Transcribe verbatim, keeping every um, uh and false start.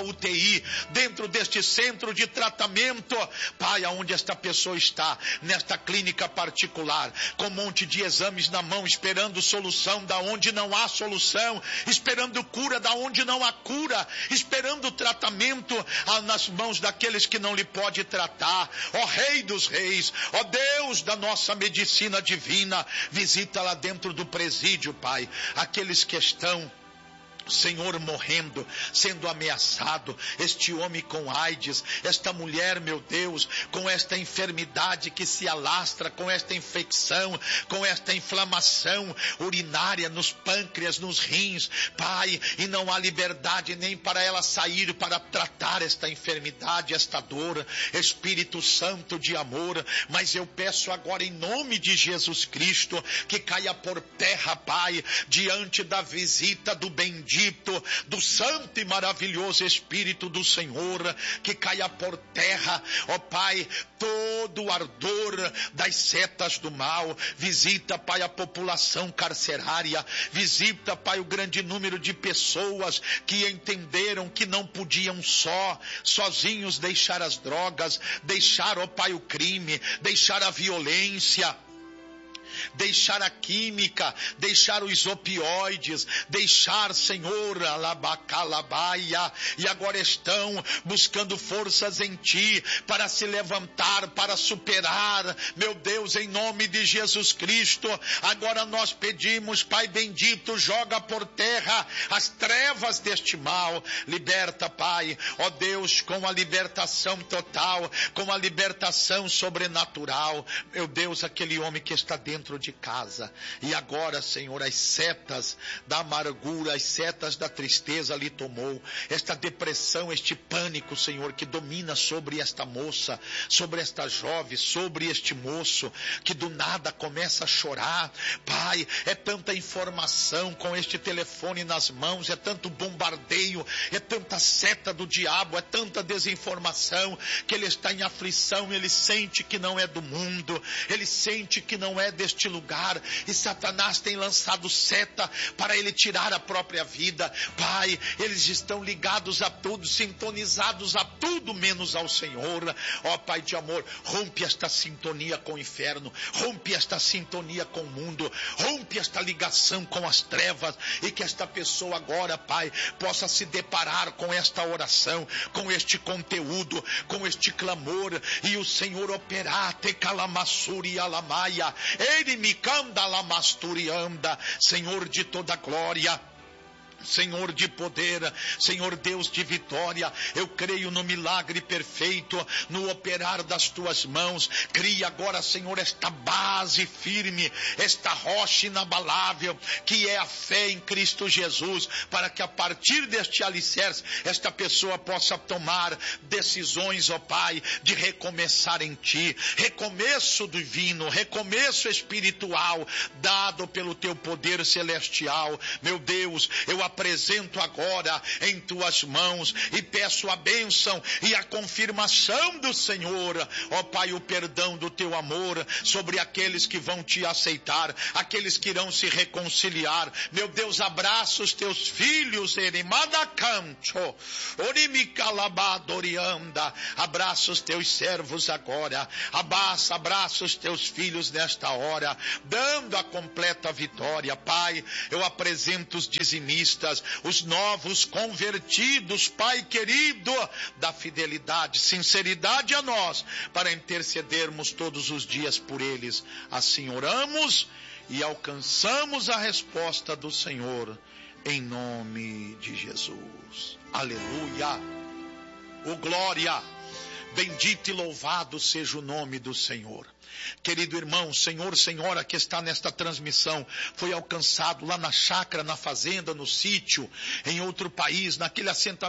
U T I, dentro deste centro de tratamento, Pai, aonde esta pessoa está, nesta clínica particular, com um monte de exames na mão, esperando solução da onde não há solução, esperando cura da onde não há cura, esperando tratamento nas mãos daqueles que não lhe pode tratar. Ó Rei dos Reis, ó Deus da nossa medicina divina, visita lá dentro do presídio, Pai, aqueles que estão, Senhor, morrendo, sendo ameaçado, este homem com AIDS, esta mulher, meu Deus, com esta enfermidade que se alastra, com esta infecção, com esta inflamação urinária nos pâncreas, nos rins, Pai, e não há liberdade nem para ela sair para tratar esta enfermidade, esta dor. Espírito Santo de amor, mas eu peço agora em nome de Jesus Cristo, que caia por terra, Pai, diante da visita do bendito, do santo e maravilhoso Espírito do Senhor, que caia por terra, ó Pai, todo o ardor das setas do mal. Visita, Pai, a população carcerária, visita, Pai, o grande número de pessoas que entenderam que não podiam só, sozinhos deixar as drogas, deixar, ó Pai, o crime, deixar a violência, deixar a química, deixar os opioides, deixar, Senhor, alabacalabaia, e agora estão buscando forças em Ti para se levantar, para superar, meu Deus, em nome de Jesus Cristo. Agora nós pedimos, Pai bendito, joga por terra as trevas deste mal, liberta, Pai, ó Deus, com a libertação total, com a libertação sobrenatural, meu Deus, aquele homem que está dentro de casa, e agora, Senhor, as setas da amargura, as setas da tristeza lhe tomou, esta depressão, este pânico, Senhor, que domina sobre esta moça, sobre esta jovem, sobre este moço, que do nada começa a chorar. Pai, é tanta informação com este telefone nas mãos, é tanto bombardeio, é tanta seta do diabo, é tanta desinformação, que ele está em aflição, ele sente que não é do mundo, ele sente que não é deste lugar, e Satanás tem lançado seta para ele tirar a própria vida. Pai, eles estão ligados a tudo, sintonizados a tudo menos ao Senhor. Ó Pai de amor, rompe esta sintonia com o inferno, rompe esta sintonia com o mundo, rompe esta ligação com as trevas, e que esta pessoa agora, Pai, possa se deparar com esta oração, com este conteúdo, com este clamor, e o Senhor operar, te calamassuri alamaia, ele me canda lamasturianda, Senhor de toda glória, Senhor de poder, Senhor Deus de vitória, eu creio no milagre perfeito, no operar das tuas mãos. Cria agora, Senhor, esta base firme, esta rocha inabalável, que é a fé em Cristo Jesus, para que a partir deste alicerce, esta pessoa possa tomar decisões, ó Pai, de recomeçar em Ti, recomeço divino, recomeço espiritual, dado pelo Teu poder celestial. Meu Deus, eu apresento agora em tuas mãos e peço a bênção e a confirmação do Senhor, ó Pai, o perdão do teu amor sobre aqueles que vão te aceitar, aqueles que irão se reconciliar. Meu Deus, abraça os teus filhos, abraça os teus servos agora, abraça, abraça os teus filhos nesta hora, dando a completa vitória. Pai, eu apresento os dizimistas, os novos convertidos, Pai querido, da fidelidade, sinceridade a nós, para intercedermos todos os dias por eles. Assim oramos e alcançamos a resposta do Senhor, em nome de Jesus. Aleluia! Oh glória! Bendito e louvado seja o nome do Senhor. Querido irmão, senhor, senhora que está nesta transmissão, foi alcançado lá na chácara, na fazenda, no sítio, em outro país, naquele assentamento